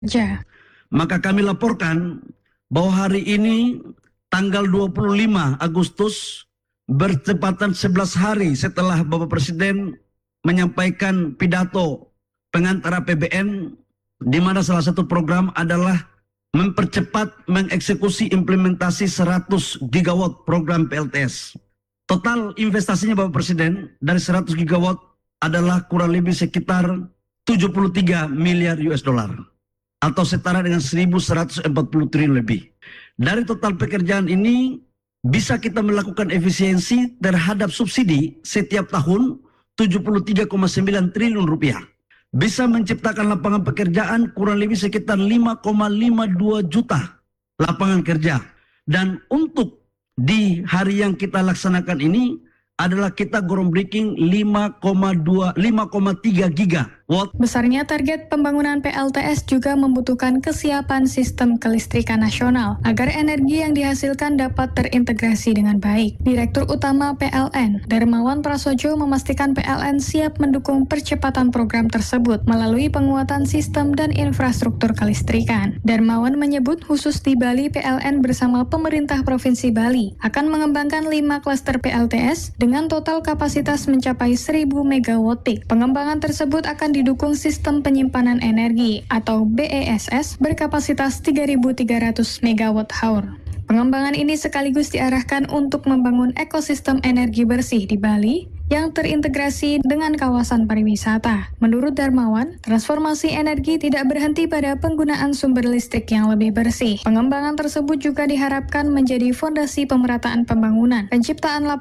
Ja. Maka kami laporkan bahwa hari ini tanggal 25 Agustus bertepatan 11 hari setelah Bapak Presiden menyampaikan pidato pengantar APBN, di mana salah satu program adalah mempercepat mengeksekusi implementasi 100 gigawatt program PLTS. Total investasinya Bapak Presiden dari 100 gigawatt adalah kurang lebih sekitar 73 miliar US dollar atau setara dengan 1.140 triliun lebih. Dari total pekerjaan ini bisa kita melakukan efisiensi terhadap subsidi setiap tahun 73,9 triliun rupiah. Bisa menciptakan lapangan pekerjaan kurang lebih sekitar 5,52 juta lapangan kerja. Dan untuk di hari yang kita laksanakan ini adalah kita groundbreaking 5,3 gigawatt. Besarnya target pembangunan PLTS juga membutuhkan kesiapan sistem kelistrikan nasional agar energi yang dihasilkan dapat terintegrasi dengan baik. Direktur Utama PLN, Darmawan Prasojo, memastikan PLN siap mendukung percepatan program tersebut melalui penguatan sistem dan infrastruktur kelistrikan. Darmawan menyebut khusus di Bali, PLN bersama pemerintah Provinsi Bali akan mengembangkan 5 klaster PLTS dengan total kapasitas mencapai 1.000 MW. Pengembangan tersebut akan didukung sistem penyimpanan energi atau BESS berkapasitas 3.300 MWh. Pengembangan ini sekaligus diarahkan untuk membangun ekosistem energi bersih di Bali yang terintegrasi dengan kawasan pariwisata. Menurut Darmawan, transformasi energi tidak berhenti pada penggunaan sumber listrik yang lebih bersih. Pengembangan tersebut juga diharapkan menjadi fondasi pemerataan pembangunan, penciptaan lapangan